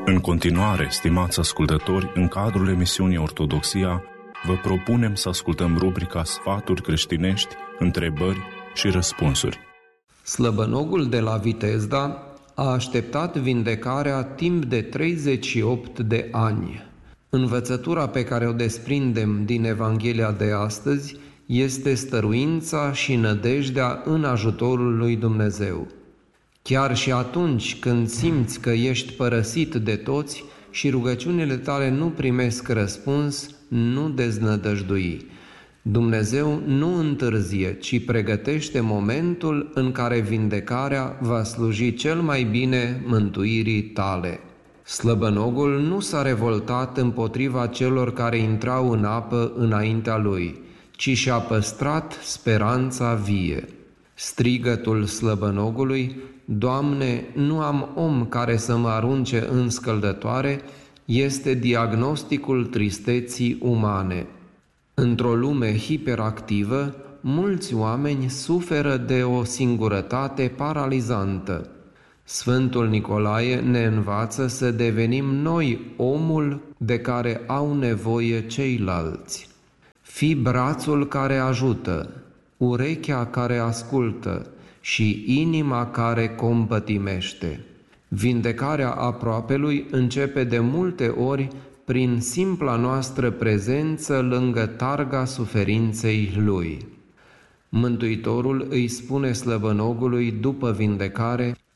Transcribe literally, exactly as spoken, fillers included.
În continuare, stimați ascultători, în cadrul emisiunii Ortodoxia, vă propunem să ascultăm rubrica Sfaturi creștinești, întrebări și răspunsuri. Slăbănogul de la Vitezda a așteptat vindecarea timp de treizeci și opt de ani. Învățătura pe care o desprindem din Evanghelia de astăzi este stăruința și nădejdea în ajutorul lui Dumnezeu. Chiar și atunci când simți că ești părăsit de toți și rugăciunile tale nu primesc răspuns, nu deznădăjdui. Dumnezeu nu întârzie, ci pregătește momentul în care vindecarea va sluji cel mai bine mântuirii tale. Slăbănogul nu s-a revoltat împotriva celor care intrau în apă înaintea lui, ci și-a păstrat speranța vie. Strigătul slăbănogului, Doamne, nu am om care să mă arunce în scăldătoare, este diagnosticul tristeții umane. Într-o lume hiperactivă, mulți oameni suferă de o singurătate paralizantă. Sfântul Nicolae ne învață să devenim noi omul de care au nevoie ceilalți. Fii brațul care ajută, urechea care ascultă și inima care compătimește. Vindecarea aproapelui începe de multe ori prin simpla noastră prezență lângă targa suferinței lui. Mântuitorul îi spune slăbănogului după vindecare: